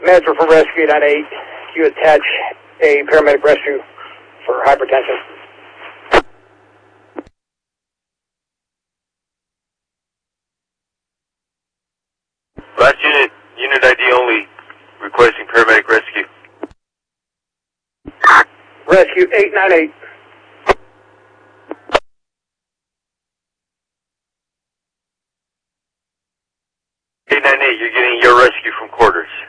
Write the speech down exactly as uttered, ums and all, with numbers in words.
Manager from Rescue nine eight, you attach a paramedic rescue for hypertension. Last unit, unit I D only, requesting paramedic rescue. Rescue eight nine eight. eight nine eight, you're getting your rescue from quarters.